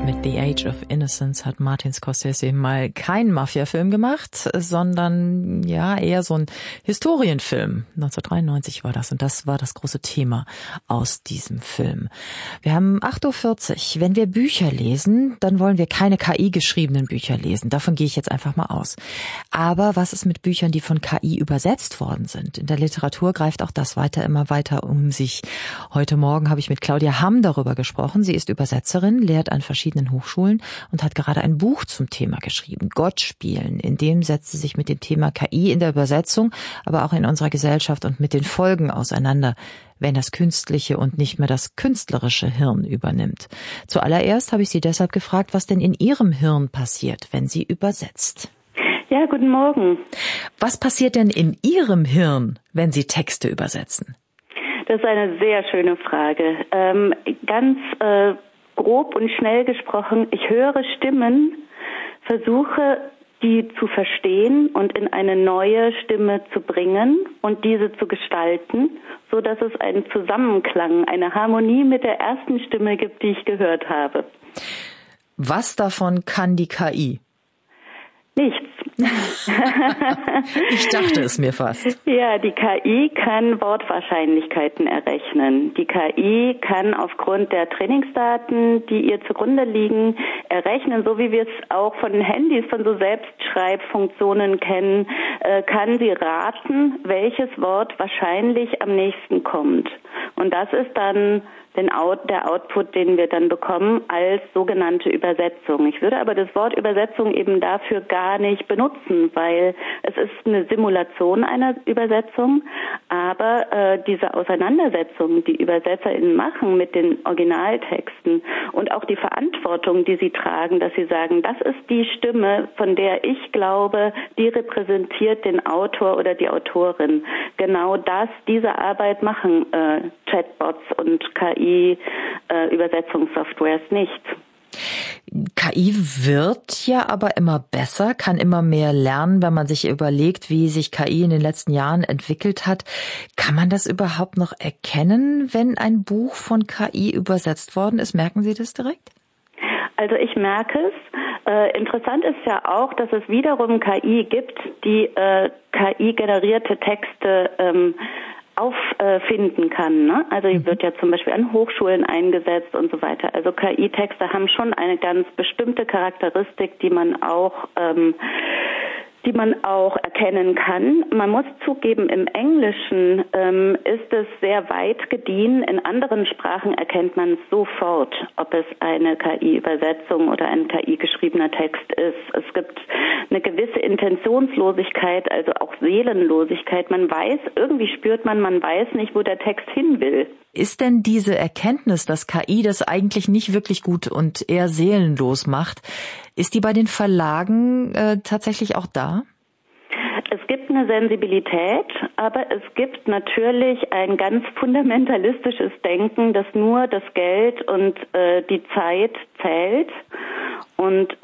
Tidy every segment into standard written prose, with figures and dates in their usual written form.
Mit The Age of Innocence hat Martin Scorsese mal keinen Mafia-Film gemacht, sondern ja eher so ein Historienfilm. 1993 war das und das war das große Thema aus diesem Film. Wir haben 8:40 Uhr. Wenn wir Bücher lesen, dann wollen wir keine KI-geschriebenen Bücher lesen. Davon gehe ich jetzt einfach mal aus. Aber was ist mit Büchern, die von KI übersetzt worden sind? In der Literatur greift auch das immer weiter um sich. Heute Morgen habe ich mit Claudia Hamm darüber gesprochen. Sie ist Übersetzerin, lehrt an verschiedenen Hochschulen und hat gerade ein Buch zum Thema geschrieben, Gott spielen. In dem setzt sie sich mit dem Thema KI in der Übersetzung, aber auch in unserer Gesellschaft und mit den Folgen auseinander, wenn das künstliche und nicht mehr das künstlerische Hirn übernimmt. Zuallererst habe ich sie deshalb gefragt, was denn in ihrem Hirn passiert, wenn sie übersetzt. Ja, guten Morgen. Was passiert denn in Ihrem Hirn, wenn Sie Texte übersetzen? Das ist eine sehr schöne Frage. Ganz grob und schnell gesprochen, ich höre Stimmen, versuche die zu verstehen und in eine neue Stimme zu bringen und diese zu gestalten, so dass es einen Zusammenklang, eine Harmonie mit der ersten Stimme gibt, die ich gehört habe. Was davon kann die KI? Nichts. Ich dachte es mir fast. Ja, die KI kann Wortwahrscheinlichkeiten errechnen. Die KI kann aufgrund der Trainingsdaten, die ihr zugrunde liegen, errechnen, so wie wir es auch von den Handys, von so Selbstschreibfunktionen kennen, kann sie raten, welches Wort wahrscheinlich am nächsten kommt. Und das ist dann der Output, den wir dann bekommen als sogenannte Übersetzung. Ich würde aber das Wort Übersetzung eben dafür gar nicht benutzen, weil es ist eine Simulation einer Übersetzung, aber diese Auseinandersetzung, die ÜbersetzerInnen machen mit den Originaltexten und auch die Verantwortung, die sie tragen, dass sie sagen, das ist die Stimme, von der ich glaube, die repräsentiert den Autor oder die Autorin. Genau diese Arbeit machen Chatbots und KI-Übersetzungssoftwares nicht. KI wird ja aber immer besser, kann immer mehr lernen, wenn man sich überlegt, wie sich KI in den letzten Jahren entwickelt hat. Kann man das überhaupt noch erkennen, wenn ein Buch von KI übersetzt worden ist? Merken Sie das direkt? Also ich merke es. Interessant ist ja auch, dass es wiederum KI gibt, die KI-generierte Texte auffinden kann. Ne? Also die wird ja zum Beispiel an Hochschulen eingesetzt und so weiter. Also KI-Texte haben schon eine ganz bestimmte Charakteristik, die man auch erkennen kann. Man muss zugeben, im Englischen ist es sehr weit gediehen. In anderen Sprachen erkennt man sofort, ob es eine KI-Übersetzung oder ein KI-geschriebener Text ist. Es gibt eine gewisse Intentionslosigkeit, also auch Seelenlosigkeit. Man weiß, irgendwie spürt man weiß nicht, wo der Text hin will. Ist denn diese Erkenntnis, dass KI das eigentlich nicht wirklich gut und eher seelenlos macht, ist die bei den Verlagen tatsächlich auch da? Es gibt eine Sensibilität, aber es gibt natürlich ein ganz fundamentalistisches Denken, dass nur das Geld und die Zeit zählt. Und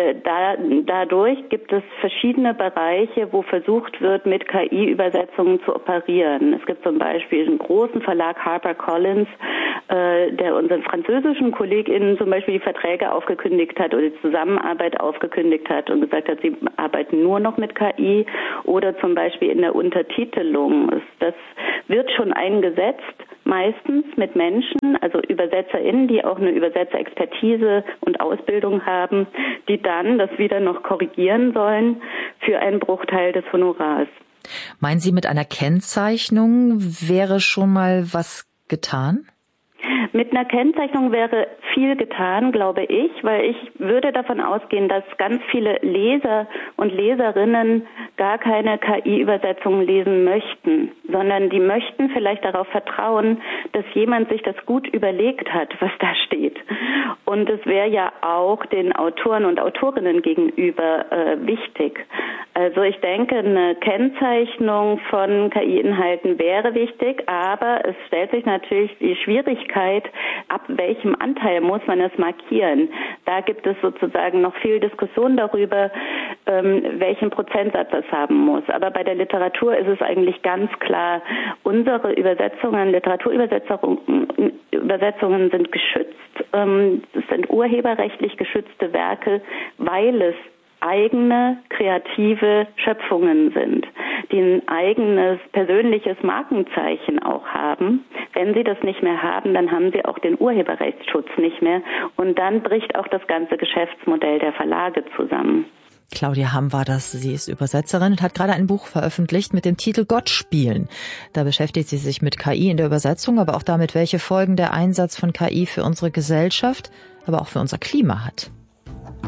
dadurch gibt es verschiedene Bereiche, wo versucht wird, mit KI-Übersetzungen zu operieren. Es gibt zum Beispiel einen großen Verlag, HarperCollins, der unseren französischen KollegInnen zum Beispiel die Verträge aufgekündigt hat oder die Zusammenarbeit aufgekündigt hat und gesagt hat, sie arbeiten nur noch mit KI. Oder zum Beispiel in der Untertitelung. Das wird schon eingesetzt, meistens mit Menschen, also ÜbersetzerInnen, die auch eine Übersetzerexpertise und Ausbildung haben, die dann das wieder noch korrigieren sollen für einen Bruchteil des Honorars. Meinen Sie, mit einer Kennzeichnung wäre schon mal was getan? Mit einer Kennzeichnung wäre viel getan, glaube ich, weil ich würde davon ausgehen, dass ganz viele Leser und Leserinnen gar keine KI-Übersetzungen lesen möchten, sondern die möchten vielleicht darauf vertrauen, dass jemand sich das gut überlegt hat, was da steht. Und es wäre ja auch den Autoren und Autorinnen gegenüber wichtig. Also ich denke, eine Kennzeichnung von KI-Inhalten wäre wichtig, aber es stellt sich natürlich die Schwierigkeit, ab welchem Anteil muss man es markieren. Da gibt es sozusagen noch viel Diskussion darüber, welchen Prozentsatz das haben muss. Aber bei der Literatur ist es eigentlich ganz klar, unsere Übersetzungen, Literaturübersetzungen sind geschützt. Es sind urheberrechtlich geschützte Werke, weil es eigene kreative Schöpfungen sind, die ein eigenes persönliches Markenzeichen auch haben. Wenn sie das nicht mehr haben, dann haben sie auch den Urheberrechtsschutz nicht mehr und dann bricht auch das ganze Geschäftsmodell der Verlage zusammen. Claudia Hamm war das. Sie ist Übersetzerin und hat gerade ein Buch veröffentlicht mit dem Titel Gott spielen. Da beschäftigt sie sich mit KI in der Übersetzung, aber auch damit, welche Folgen der Einsatz von KI für unsere Gesellschaft, aber auch für unser Klima hat.